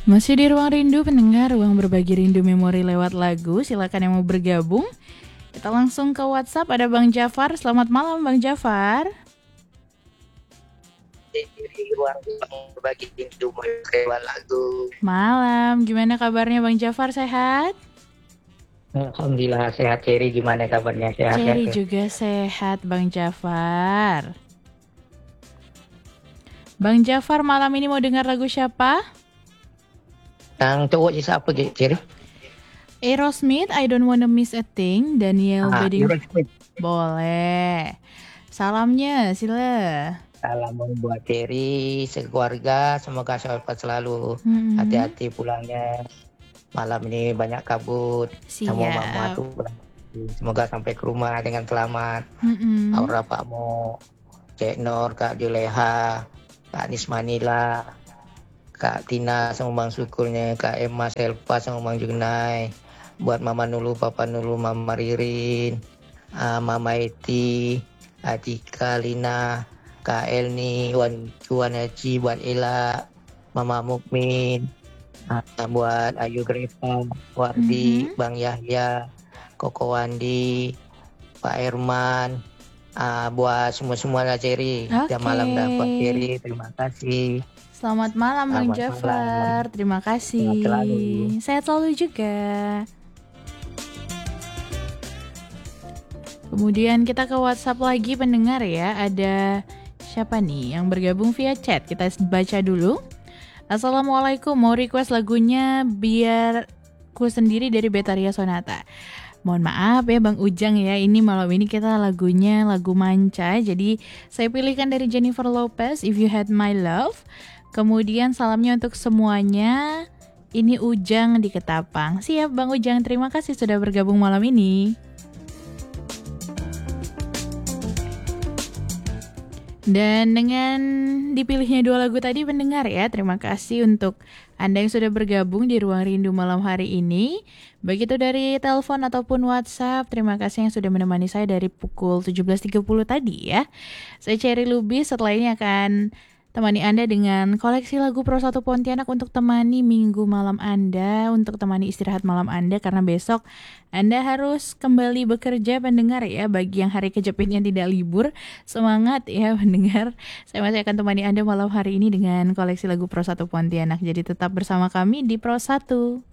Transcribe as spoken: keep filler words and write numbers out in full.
Masih di Ruang Rindu pendengar, ruang berbagi rindu memori lewat lagu. Silakan yang mau bergabung. Kita langsung ke WhatsApp, ada Bang Jafar. Selamat malam Bang Jafar. Di ruang berbagi rindu lewat lagu. Malam, gimana kabarnya Bang Jafar, sehat? Alhamdulillah sehat. Cherry gimana kabarnya, sehat ya? Cherry juga sehat Bang Jafar. Bang Jafar malam ini mau dengar lagu siapa? Yang cowok siapa Cherry? Aerosmith, I Don't Wanna Miss a Thing. Daniel Ah, Beding. Aerosmith. Boleh. Salamnya sila. Salam buat Cherry, sekeluarga, semoga sehat selalu. Hmm. Hati-hati pulangnya. Malam ini banyak kabut. Siap. Sama mama tuh. Semoga sampai ke rumah dengan selamat. Mm-mm. Aura Pak Mo, Cek Nur, Kak Juleha, Kak Nismanila, Kak Tina sama Bang Syukurnya, Kak Emma Selva sama Bang Junai, buat Mama Nulu, Papa Nulu, Mama Ririn, uh, Mama Eti, Atika, Lina, Kak Elni, Wan Cuan Haji, buat Ella, Mama Mukmin, uh, buat Ayu Grepa, Wardi, Mm-hmm. Bang Yahya, Koko Wandi, Pak Herman, uh, buat semua-semua lah Cherry. Oke. Jam malam dapat Cherry, terima kasih. Selamat malam Bang Selamat Jafar. malam. Terima kasih. Sehat selalu. Sehat selalu juga. Kemudian kita ke WhatsApp lagi pendengar ya. Ada siapa nih yang bergabung via chat? Kita baca dulu. Assalamualaikum, mau request lagunya Biar Ku Sendiri dari Betaria Sonata. Mohon maaf ya Bang Ujang ya, ini malam ini kita lagunya lagu manca. Jadi saya pilihkan dari Jennifer Lopez, If You Had My Love. Kemudian salamnya untuk semuanya. Ini Ujang di Ketapang. Siap Bang Ujang, terima kasih sudah bergabung malam ini. Dan dengan dipilihnya dua lagu tadi pendengar ya, terima kasih untuk Anda yang sudah bergabung di Ruang Rindu malam hari ini. Baik itu dari telepon ataupun WhatsApp, terima kasih yang sudah menemani saya dari pukul tujuh belas tiga puluh tadi ya. Saya Cherry Lubis, setelah ini akan temani Anda dengan koleksi lagu Pro satu Pontianak untuk temani minggu malam Anda, untuk temani istirahat malam Anda, karena besok Anda harus kembali bekerja pendengar ya. Bagi yang hari kejepitnya tidak libur, semangat ya pendengar. Saya masih akan temani Anda malam hari ini dengan koleksi lagu Pro satu Pontianak. Jadi tetap bersama kami di Pro satu.